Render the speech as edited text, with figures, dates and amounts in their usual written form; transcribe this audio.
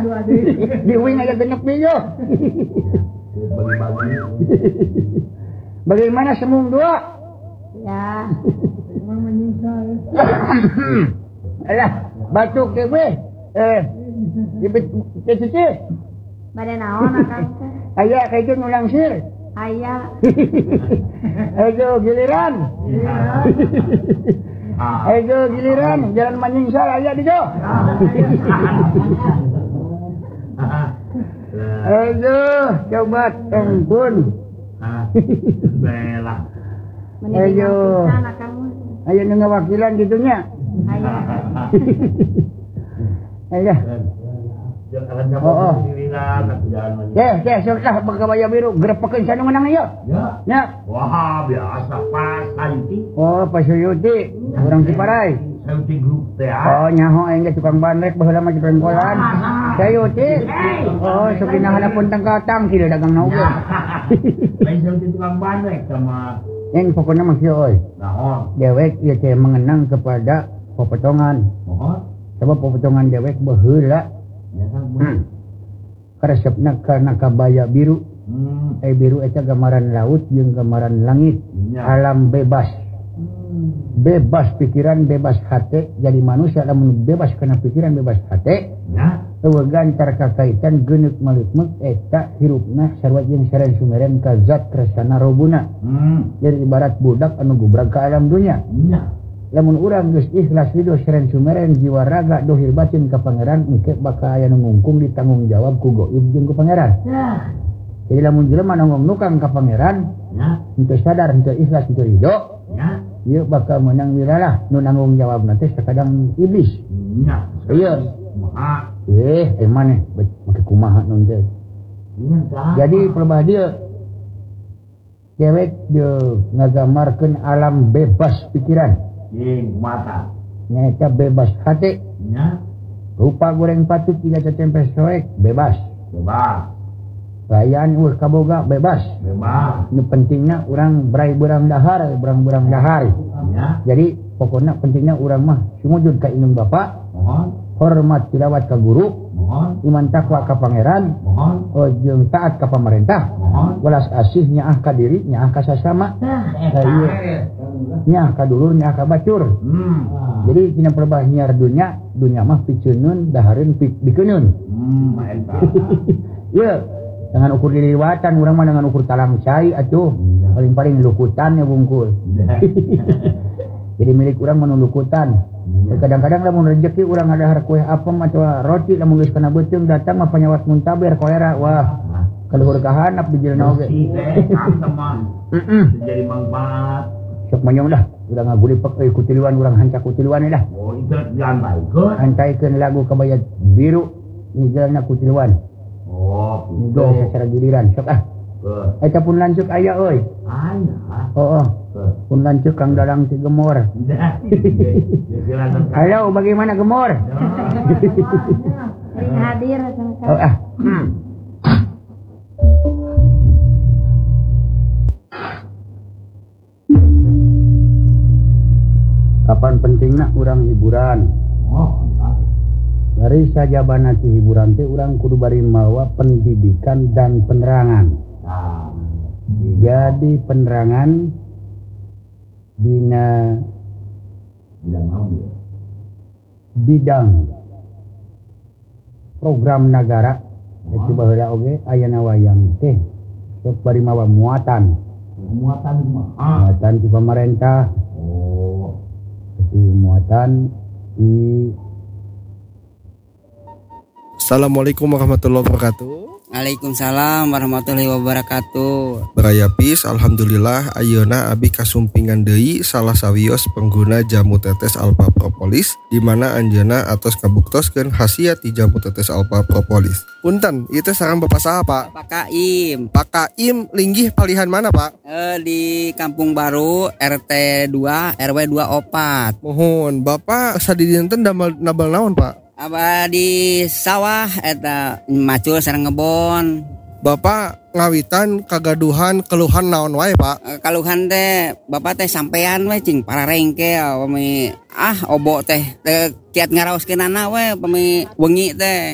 Di uwing aja genep video. Bagi-bagi. Bagaimana semung dua? Ya. Emang menyusah. Alah, batuk ke gue. Ibet cuci. Bade naon akang teh? Aya kayak itu nulang sir. Aya. Ayo giliran. Ayo giliran, jalan manyingsal aya di jo. Ayo coba tempun. Bela. Ayo. Ayo ngawakilan gitunya. Aya. Ayo. Sudah berkebaya biru, gerepekeun sanu menang ieu. Ya. Wah, biasa Pak Sayuti. Oh, Pak Sayuti, urang Ciparai. Sayuti grup teh. Oh, nyaho aing ge tukang bandrek baheula mah jepengkolan. Sayuti. Oh, sok dinahan pun tangkatang kieu dagang na oge. Lain Sayuti tukang bandrek sama yang pokoknya mah kieu euy. naon? Dewek ieu teh mengenang kepada pepotongan. Mohon. Sebab pepotongan dewek baheula karesepna karena kabaya biru. Biru eta gambaran laut jeung gambaran langit. Alam bebas. Bebas pikiran, bebas hati. Jadi manusia lamun bebas kana pikiran, bebas hati. Eueugan tar kakaitan geuneup maleukmeuk eta hirupna sarua jeung sareng sumeren ka zat tresna robuna. Jadi ibarat budak anu gubrag ka alam dunya. Lamun urang geus ikhlas hidup sareng sumeren jiwa raga dohir batin ka pangeran engke bakal aya nu ngungkung ditanggung jawab ku gaib jeung ku pangeran. Jadi lamun jelema nongong nukang ka pangeran, henteu sadar, henteu ikhlas, henteu ridho, ieu bakal menang wilalah nu nanggung jawabna teh sakadang iblis. Ieu. Maneh make kumaha nun teh. Jadi pelebah dieu dewek dieu ngagambarkeun alam bebas pikiran. Mata. Nyaeta bebas hati. Rupa goreng patut tidak tertempe soek bebas. Rayaan kaboga bebas. Ini pentingnya orang berai berang dahar, berang dahar. Jadi pokoknya pentingnya orang mah sumujud ka indung bapak. Hormat tilawat ka guru. Iman takwa ka pangeran. Jeung taat ka pamarentah. Welas asih nyaah ka diri, nyaah ka sasama. Nyaah ka dulur, nyaah ka bacur. Jadi tina perbah nyiar dunya mah piceunun dahareun dikeunun. Ieu dengan ukur diliwatan urang mah dengan ukur talang cai atuh. Paling-paling lukutan ya bungkul. Jadi milik urang mah lukutan. Kadang-kadang lamun rezeki urang ngadahar kue apem atau roti lamun geus kana beuteung datang mah panyawat muntaber kolera. Wah, kaluhur kahanap di jelena oge. Jadi manfaat. Sok manyong dah, urang ngagulipek euy kutiluan urang hancak kutiluan dah. Oh, itu jangan baikeun. Hantaikeun lagu kabaya biru nigelna kutiluan. Oh, nigelna secara giliran. Sok ah. Eta pun lanceuk aya euy. Aya. Pun lanceuk Kang Dalang ti Gemor. Halo, bagaimana Gemor? Hadir sama. Kapan pentingna urang hiburan? Dari sajabana ti hiburan teh urang kudu bari mawa pendidikan dan penerangan. Jadi penerangan dina bidang program negara itu baheula oge ayana wayang teh sok bari mawa muatan di pemerintah. Itu muatan di. Assalamualaikum warahmatullahi wabarakatuh. Waalaikumsalam warahmatullahi wabarakatuh. Berayapis, alhamdulillah ayeuna abi kasumpingan deui salah sawios pengguna jamu tetes alpha propolis di mana anjeunna atos kabuktoskeun khasiat ti jamu tetes alpha propolis. Punten, ieu teh sareng Bapak saha, Pak? Pak Kaim. Pak Kaim linggih palihan mana, Pak? Di Kampung Baru RT 2 RW 24. Mohon, Bapak sadidinten nabal naon, Pak? Aba di sawah eta macul sareng ngebon. Bapak ngawitan kagaduhan keluhan naon wae, Pak? Kaluhan teh Bapak teh sampean we cing para rengke pami obo teh kiat ngaraoskeunana we pami wengi teh.